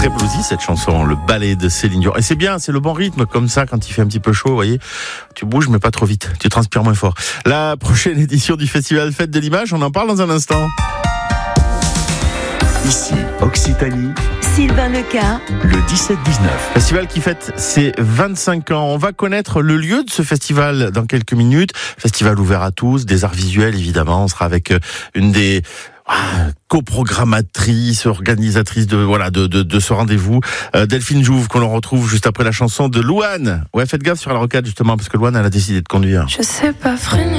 Très bluesy cette chanson, le ballet de Céline Dion. Et c'est bien, c'est le bon rythme comme ça quand il fait un petit peu chaud, vous voyez. Tu bouges mais pas trop vite, tu transpires moins fort. La prochaine édition du festival Fête de l'Image, on en parle dans un instant. Ici, Occitanie, Sylvain Leca, le 17-19. Festival qui fête ses 25 ans. On va connaître le lieu de ce festival dans quelques minutes. Festival ouvert à tous, des arts visuels évidemment. On sera avec une des coprogrammatrices, organisatrices de ce rendez-vous, Delphine Jouve, qu'on retrouve juste après la chanson de Louane. Ouais, faites gaffe sur la rocade justement, parce que Louane, elle a décidé de conduire. Je sais pas freiner.